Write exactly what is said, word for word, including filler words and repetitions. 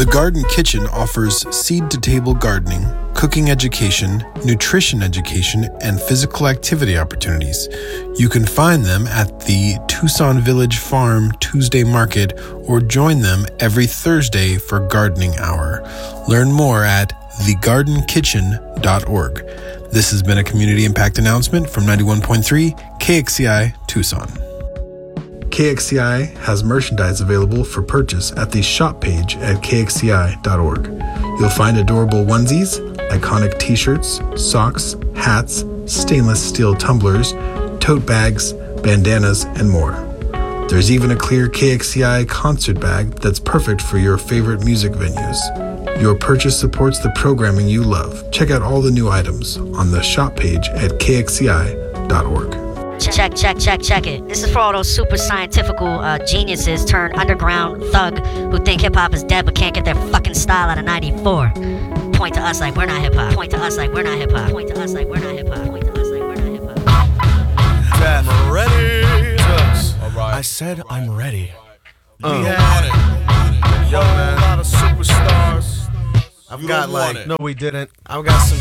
The Garden Kitchen offers seed-to-table gardening, cooking education, nutrition education, and physical activity opportunities. You can find them at the Tucson Village Farm Tuesday Market or join them every Thursday for Gardening Hour. Learn more at the garden kitchen dot org. This has been a community impact announcement from ninety-one point three K X C I Tucson. K X C I has merchandise available for purchase at the shop page at K X C I dot org. You'll find adorable onesies, iconic t-shirts, socks, hats, stainless steel tumblers, tote bags, bandanas, and more. There's even a clear K X C I concert bag that's perfect for your favorite music venues. Your purchase supports the programming you love. Check out all the new items on the shop page at K X C I dot org. Check, check, check, check it. This is for all those super scientifical uh, geniuses turned underground thug who think hip-hop is dead but can't get their fucking style out of ninety-four. Point to us like we're not hip-hop. Point to us like we're not hip-hop. Point to us like we're not hip-hop. Point to us like we're not hip-hop. I'm ready. All right. I said I'm ready. We Uh, had it. Yo, a man. lot of superstars. I've You got don't want like, it. no, we didn't. I've got some